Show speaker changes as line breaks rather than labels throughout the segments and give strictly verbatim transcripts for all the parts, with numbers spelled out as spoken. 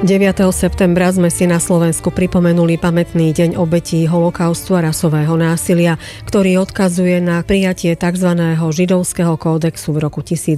deviateho septembra sme si na Slovensku pripomenuli pamätný deň obetí holokaustu a rasového násilia, ktorý odkazuje na prijatie tzv. Židovského kódexu v roku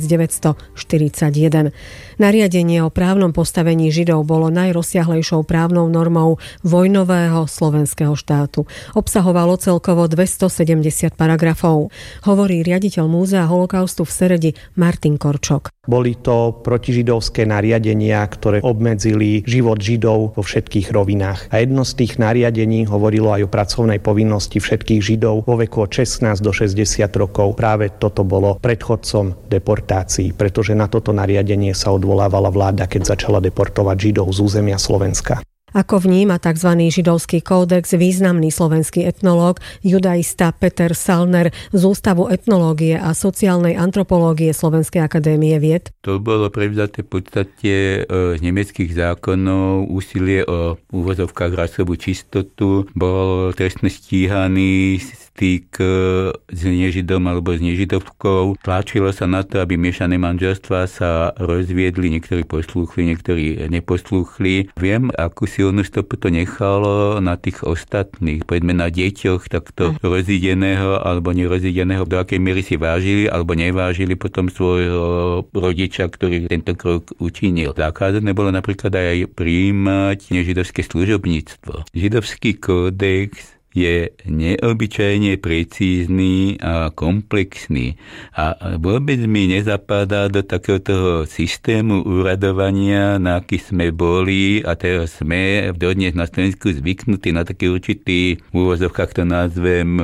devätnásťstoštyridsaťjeden. Nariadenie o právnom postavení Židov bolo najrozsiahlejšou právnou normou vojnového slovenského štátu. Obsahovalo celkovo dvestosedemdesiat paragrafov. Hovorí riaditeľ Múzea holokaustu v Seredi Martin Korčok.
Boli to protižidovské nariadenia, ktoré obmedzili život Židov vo všetkých rovinách. A jedno z tých nariadení hovorilo aj o pracovnej povinnosti všetkých Židov vo veku od šestnásť do šesťdesiat rokov. Práve toto bolo predchodcom deportácií, pretože na toto nariadenie sa odvolávala vláda, keď začala deportovať Židov z územia Slovenska.
Ako vníma tzv. Židovský kódex významný slovenský etnológ, judaista Peter Salner z Ústavu etnológie a sociálnej antropológie Slovenskej akadémie vied?
To bolo prevzaté v podstate z nemeckých zákonov, úsilie o úvozovkách rasovú čistotu, bol trestne stíhaný styk s nežidom alebo s nežidovkou. Tlačilo sa na to, aby miešané manželstvá sa rozviedli, niektorí poslúchli, niektorí neposlúchli. Viem, akú silnú stopu to nechalo na tých ostatných, povedzme na deťoch takto mm. rozídeného alebo nerozídeného, do akej miery si vážili alebo nevážili potom svojho rodiča, ktorý tento krok učinil. Zakázané bolo napríklad aj prijímať nežidovské služobníctvo. Židovský kódex je neobyčajne precízny a komplexný a vôbec mi nezapadá do takéhoto systému úradovania, na aký sme boli a teraz sme dodnes na Slovensku zvyknutí na taký určitý, v úvozovkách to nazvem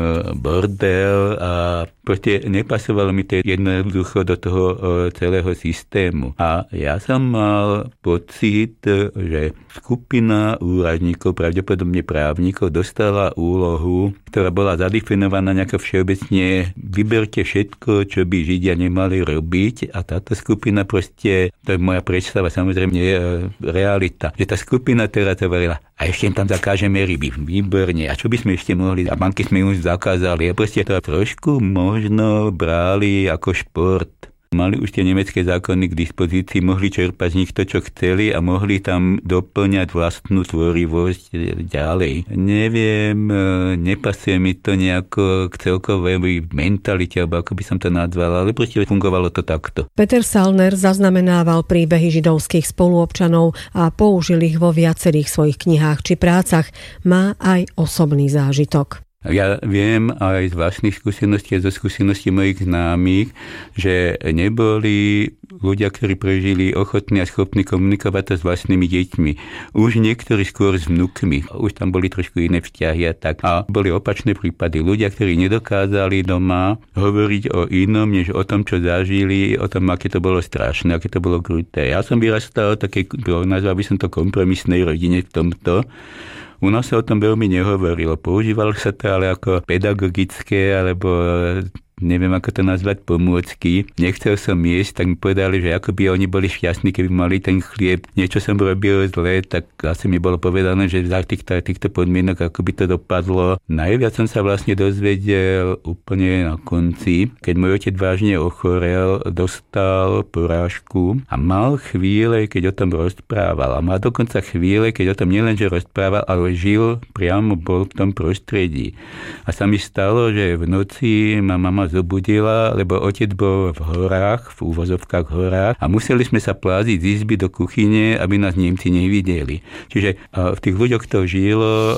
bordel, a proste nepasovalo mi to jednoducho do toho celého systému. A ja som mal pocit, že skupina úradníkov, pravdepodobne právnikov, dostala úlohu, ktorá bola zadefinovaná nejako všeobecne: vyberte všetko, čo by Židia nemali robiť, a táto skupina proste, to je moja predstava, samozrejme nie je realita, že tá skupina teraz hovorila: a ešte im tam zakážeme ryby, výborne, a čo by sme ešte mohli, a banky sme už zakázali, a proste to trošku možno brali ako šport. Mali už tie nemecké zákony k dispozícii, mohli čerpať z nich to, čo chceli, a mohli tam doplňať vlastnú tvorivosť ďalej. Neviem, nepasuje mi to nejako k celkovej mentalite, alebo ako by som to nazval, ale proste fungovalo to takto.
Peter Salner zaznamenával príbehy židovských spoluobčanov a použil ich vo viacerých svojich knihách či prácach. Má aj osobný zážitok.
Ja viem aj z vlastných skúseností a zo skúseností mojich známych, že neboli ľudia, ktorí prežili, ochotní a schopní komunikovať to s vlastnými deťmi. Už niektorí skôr s vnukmi. Už tam boli trošku iné vzťahy a tak. A boli opačné prípady. Ľudia, ktorí nedokázali doma hovoriť o inom, než o tom, čo zažili, o tom, aké to bolo strašné, aké to bolo kruté. Ja som vyrastal také, nazval by som to kompromisnej rodine v tomto. U nás sa o tom veľmi nehovorilo. Používalo sa to ale ako pedagogické, alebo neviem, ako to nazvať, pomôcky. Nechcel som jesť, tak mi povedali, že ako by oni boli šťastní, keby mali ten chlieb. Niečo som robil zle, tak asi mi bolo povedané, že za týchto, týchto podmienok, ako by to dopadlo. Najviac som sa vlastne dozvedel úplne na konci, keď môj otec vážne ochorel, dostal porážku a mal chvíle, keď o tom rozprával. A mal dokonca chvíle, keď o tom nielenže rozprával, ale žil, priamo bol v tom prostredí. A sa mi stalo, že v noci ma mama zobudila, lebo otec bol v horách, v úvozovkách horách, a museli sme sa pláziť z izby do kuchyne, aby nás Nemci nevideli. Čiže v tých ľuďoch to žilo,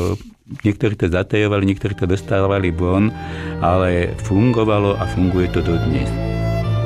niektorí to zatajovali, niektorí to dostávali von, ale fungovalo a funguje to dodnes.